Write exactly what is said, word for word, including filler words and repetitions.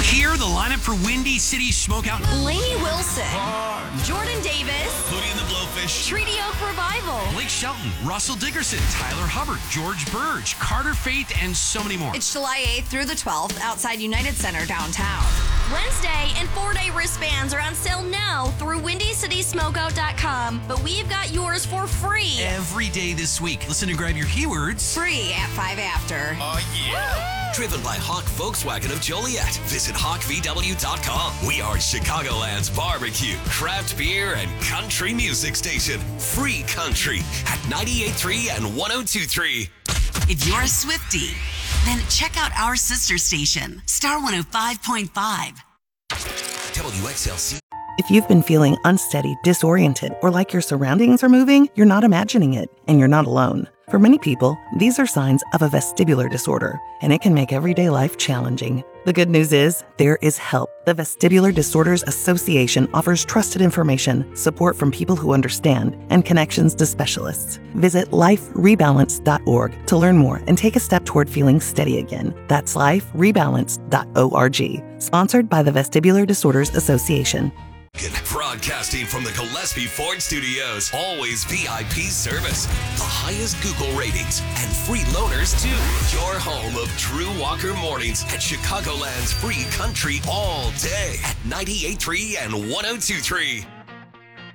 Here, the lineup for Windy City Smokeout. Lainey Wilson, Jordan Davis, Hootie and the Blowfish, Treaty Oak Revival, Blake Shelton, Russell Dickerson, Tyler Hubbard, George Burge, Carter Faith, and so many more. It's July eighth through the twelfth outside United Center downtown. Wednesday and four-day wristbands are on sale now through windy city smokeout dot com, but we've got yours for free. Every day this week. Listen and grab your keywords. Free at five after. Oh, yeah. Driven by Hawk Volkswagen of Joliet. Visit hawk v w dot com. We are Chicagoland's barbecue, craft beer, and country music station. Free country at ninety-eight point three and one oh two point three. If you're a Swiftie, then check out our sister station, Star one oh five point five. W X L C. If you've been feeling unsteady, disoriented, or like your surroundings are moving, you're not imagining it, and you're not alone. For many people, these are signs of a vestibular disorder, and it can make everyday life challenging. The good news is, there is help. The Vestibular Disorders Association offers trusted information, support from people who understand, and connections to specialists. Visit life rebalance dot org to learn more and take a step toward feeling steady again. That's life rebalance dot org. Sponsored by the Vestibular Disorders Association. Broadcasting from the Gillespie Ford Studios. Always V I P service. The highest Google ratings and free loaners too. Your home of Drew Walker Mornings at Chicagoland's free country all day at ninety-eight point three and one oh two point three.